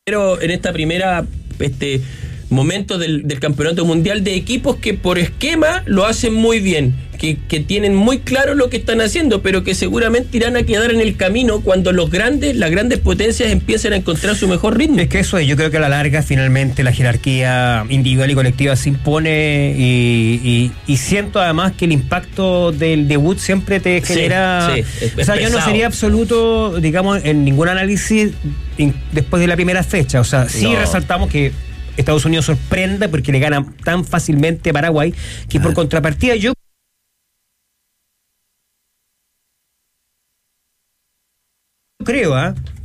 Pero en esta primera momento del campeonato mundial, de equipos que por esquema lo hacen muy bien, que tienen muy claro lo que están haciendo, pero que seguramente irán a quedar en el camino cuando las grandes potencias empiecen a encontrar su mejor ritmo. Es que eso es, yo creo que a la larga finalmente la jerarquía individual y colectiva se impone, y siento además que el impacto del debut siempre te genera... Sí, o sea, yo no sería absoluto, digamos, en ningún análisis después de la primera fecha. O sea, sí resaltamos que Estados Unidos sorprende porque le gana tan fácilmente a Paraguay, que por contrapartida yo creo